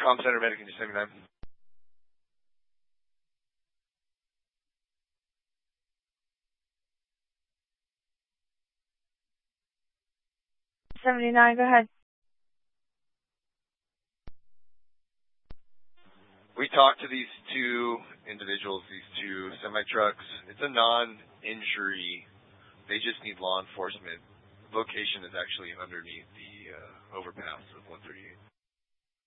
Com Center, Medic, 79. Go ahead. We talked to these two individuals, these two semi-trucks. It's a non-injury. They just need law enforcement. Location is actually underneath the overpass of 138.